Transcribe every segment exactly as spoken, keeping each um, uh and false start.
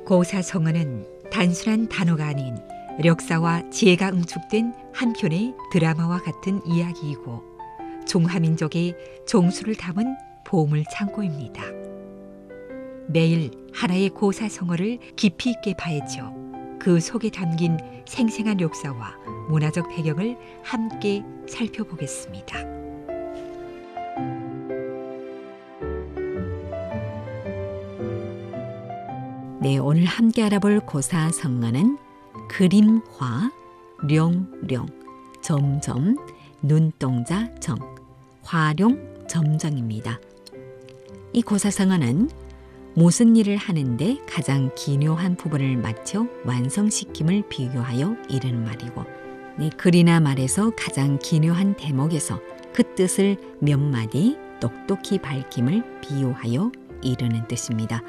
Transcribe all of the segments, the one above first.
고사성어는 단순한 단어가 아닌 력사와 지혜가 응축된 한편의 드라마와 같은 이야기이고 중화민족의 종수를 담은 보물 창고입니다. 매일 하나의 고사성어를 깊이 있게 봐야죠. 그 속에 담긴 생생한 역사와 문화적 배경을 함께 살펴보겠습니다. 네, 오늘 함께 알아볼 고사성어는 그림화, 룡룡, 점점, 눈동자, 정, 화룡, 점정입니다. 이 고사성어는 무슨 일을 하는데 가장 기묘한 부분을 맞춰 완성시킴을 비교하여 이르는 말이고, 네, 글이나 말에서 가장 기묘한 대목에서 그 뜻을 몇 마디 똑똑히 밝힘을 비유하여 이르는 뜻입니다.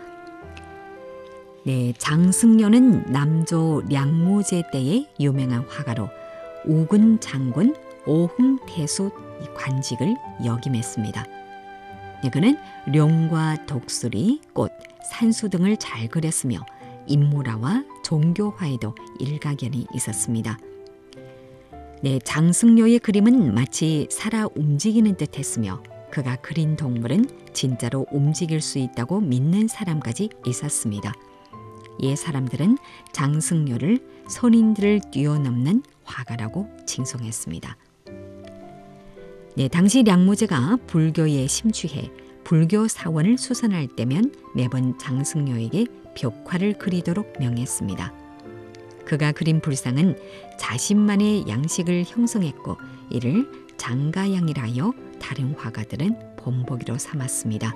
네, 장승려는 남조 량무제 때의 유명한 화가로 우군 장군 오흥태수 관직을 역임했습니다. 네, 그는 룡과 독수리, 꽃, 산수 등을 잘 그렸으며 인물화와 종교화에도 일가견이 있었습니다. 네, 장승려의 그림은 마치 살아 움직이는 듯했으며 그가 그린 동물은 진짜로 움직일 수 있다고 믿는 사람까지 있었습니다. 옛 사람들은 장승려를 선인들을 뛰어넘는 화가라고 칭송했습니다. 네, 당시 량무제가 불교에 심취해 불교 사원을 수선할 때면 매번 장승려에게 벽화를 그리도록 명했습니다. 그가 그린 불상은 자신만의 양식을 형성했고 이를 장가양이라 하여 다른 화가들은 본보기로 삼았습니다.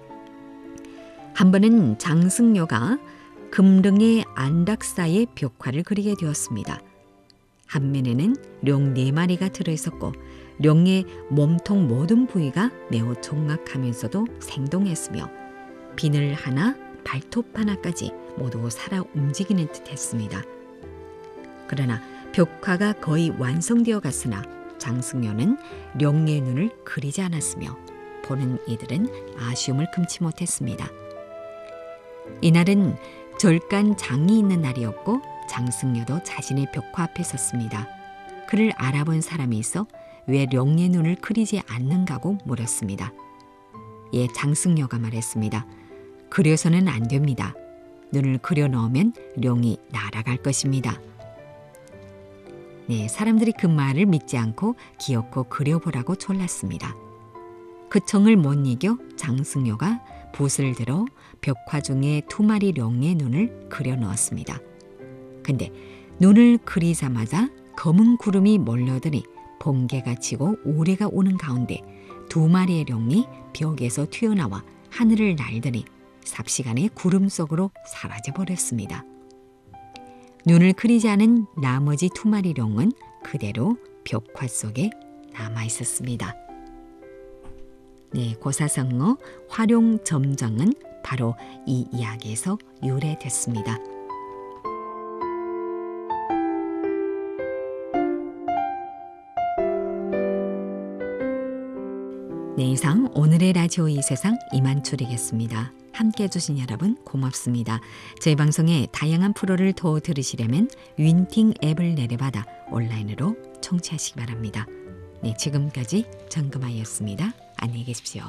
한 번은 장승려가 금릉의 안락사의 벽화를 그리게 되었습니다. 한 면에는 룡 네 마리가 들어있었고 룡의 몸통 모든 부위가 매우 정확하면서도 생동했으며 비늘 하나, 발톱 하나까지 모두 살아 움직이는 듯했습니다. 그러나 벽화가 거의 완성되어 갔으나 장승려는 룡의 눈을 그리지 않았으며 보는 이들은 아쉬움을 금치 못했습니다. 이날은 절간장이 있는 날이었고 장승려도 자신의 벽화 앞에 섰습니다. 그를 알아본 사람이 있어 왜 룡의 눈을 그리지 않는가고 물었습니다. 예, 장승려가 말했습니다. 그려서는 안 됩니다. 눈을 그려 넣으면 룡이 날아갈 것입니다. 네, 사람들이 그 말을 믿지 않고 기어코 그려보라고 졸랐습니다. 그 청을 못 이겨 장승려가 붓을 들어 벽화 중에 두 마리 룡의 눈을 그려 넣었습니다. 근데 눈을 그리자마자 검은 구름이 몰려드니 번개가 치고 우레가 오는 가운데 두 마리의 룡이 벽에서 튀어나와 하늘을 날더니 삽시간에 구름 속으로 사라져버렸습니다. 눈을 그리지 않은 나머지 두 마리 룡은 그대로 벽화 속에 남아있었습니다. 네, 고사성어 화룡 점정은 바로 이 이야기에서 유래됐습니다. 네, 이상 오늘의 라디오 이 세상 이만추리겠습니다. 함께해 주신 여러분 고맙습니다. 저희 방송의 다양한 프로를 더 들으시려면 윈팅 앱을 내려받아 온라인으로 청취하시기 바랍니다. 네, 지금까지 정금아였습니다. 안녕히 계십시오.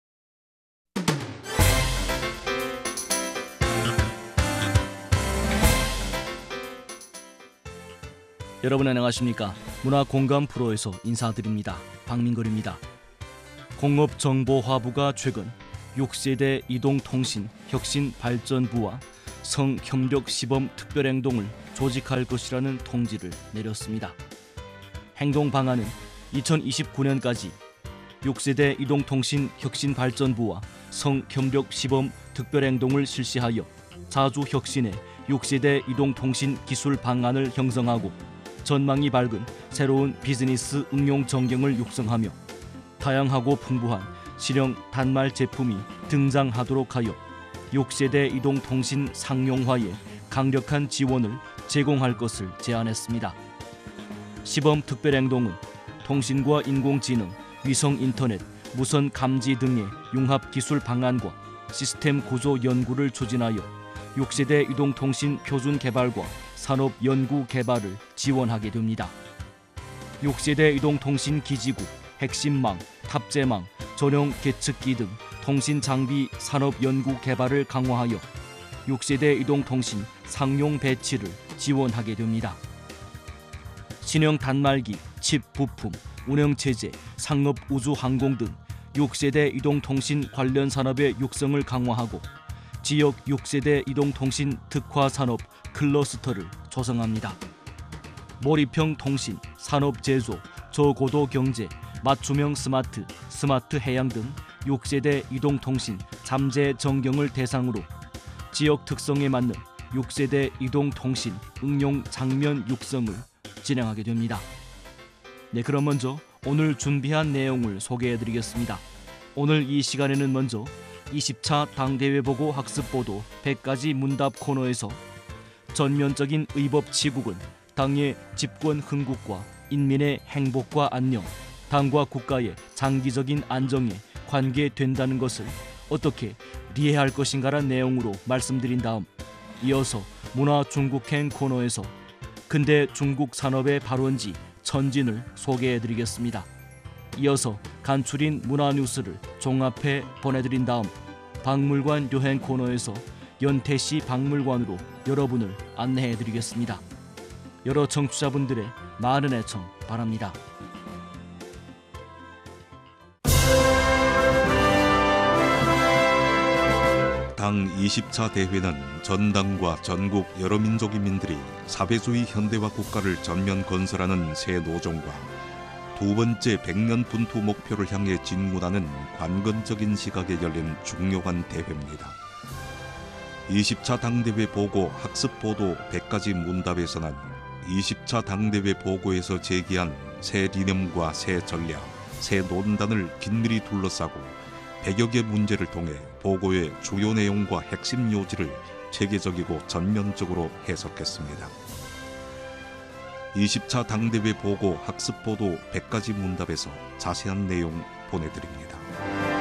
여러분 안녕하십니까? 문화공감 프로에서 인사드립니다. 박민걸입니다. 공업정보화부가 최근 육 세대 이동통신 혁신발전부와 성협력시범 특별행동을 조직할 것이라는 통지를 내렸습니다. 행동방안은 이천이십구 년까지 육 세대 이동통신 혁신발전부와 성협력시범 특별행동을 실시하여 자주혁신의 육 세대 이동통신 기술 방안을 형성하고 전망이 밝은 새로운 비즈니스 응용 전경을 육성하며 다양하고 풍부한 실형 단말 제품이 등장하도록 하여 육 세대 이동통신 상용화에 강력한 지원을 제공할 것을 제안했습니다. 시범 특별행동은 통신과 인공지능, 위성인터넷, 무선 감지 등의 융합 기술 방안과 시스템 구조 연구를 추진하여 육 세대 이동통신 표준 개발과 산업 연구 개발을 지원하게 됩니다. 육 세대 이동통신 기지국, 핵심망, 탑재망, 전용 계측기 등 통신 장비 산업 연구 개발을 강화하여 육 세대 이동통신 상용 배치를 지원하게 됩니다. 신형 단말기, 칩 부품, 운영체제, 상업 우주항공 등 육 세대 이동통신 관련 산업의 육성을 강화하고 지역 육 세대 이동통신 특화산업 클러스터를 조성합니다. 몰입형 통신, 산업제조, 저고도 경제, 맞춤형 스마트, 스마트 해양 등 육 세대 이동통신 잠재 전경을 대상으로 지역 특성에 맞는 육 세대 이동통신 응용 장면 육성을 진행하게 됩니다. 네, 그럼 먼저 오늘 준비한 내용을 소개해드리겠습니다. 오늘 이 시간에는 먼저 이십 차 당대회 보고 학습 보도 백 가지 문답 코너에서 전면적인 의법 치국은 당의 집권 흥국과 인민의 행복과 안녕, 당과 국가의 장기적인 안정에 관계된다는 것을 어떻게 이해할 것인가란 내용으로 말씀드린 다음 이어서 문화 중국행 코너에서 근대 중국 산업의 발원지 천진을 소개해드리겠습니다. 이어서 간추린 문화 뉴스를 종합해 보내드린 다음 박물관 여행 코너에서 연태시 박물관으로 여러분을 안내해드리겠습니다. 여러 청취자분들의 많은 애청 바랍니다. 당 이십 차 대회는 전당과 전국 여러 민족인민들이 사회주의 현대화 국가를 전면 건설하는 새 노종과 두 번째 백 년 분투 목표를 향해 진군하는 관건적인 시각에 열린 중요한 대회입니다. 이십 차 당대회 보고 학습 보도 백 가지 문답에서는 이십 차 당대회 보고에서 제기한 새 리념과 새 전략, 새 논단을 긴밀히 둘러싸고 백여 개 문제를 통해 보고의 주요 내용과 핵심 요지를 체계적이고 전면적으로 해석했습니다. 이십 차 당대회 보고 학습 보도 백 가지 문답에서 자세한 내용 보내드립니다.